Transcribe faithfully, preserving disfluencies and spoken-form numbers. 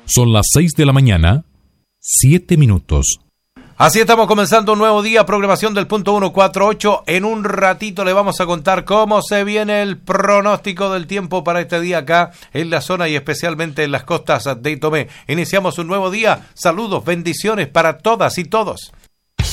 Son las seis de la mañana, siete minutos. Así estamos comenzando un nuevo día, programación del punto ciento cuarenta y ocho. En un ratito le vamos a contar cómo se viene el pronóstico del tiempo para este día acá en la zona y especialmente en las costas de Tomé. Iniciamos un nuevo día. Saludos, bendiciones para todas y todos.